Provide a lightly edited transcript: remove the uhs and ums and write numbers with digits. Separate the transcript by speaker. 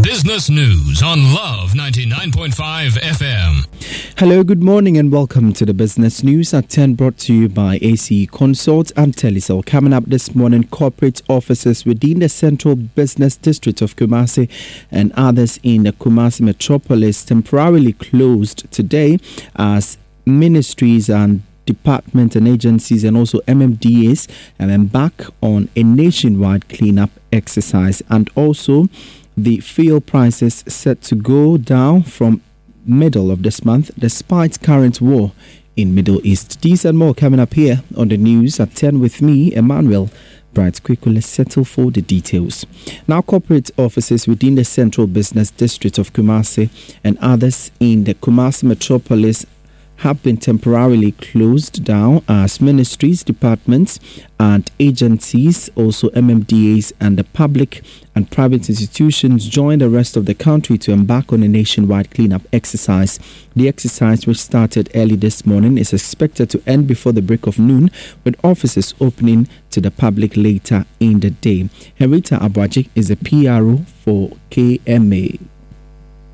Speaker 1: Business News on Love 99.5 FM.
Speaker 2: Hello, good morning and welcome to the Business News at 10, brought to you by ACE Consult and Telecel. Coming up this morning, corporate offices within the Central Business District of Kumasi and others in the Kumasi metropolis temporarily closed today as ministries and departments and agencies and also MMDAs embark on a nationwide cleanup exercise. And also the fuel prices set to go down from middle of this month despite current war in Middle East. These and more coming up here on the news at 10 with me, Emmanuel Bright. Quickly, let's settle for the details. Now, corporate offices within the Central Business District of Kumasi and others in the Kumasi metropolis have been temporarily closed down as ministries, departments and agencies, also MMDAs and the public and private institutions join the rest of the country to embark on a nationwide cleanup exercise. The exercise, which started early this morning, is expected to end before the break of noon, with offices opening to the public later in the day. Henrietta Abwaji is a PRO for KMA.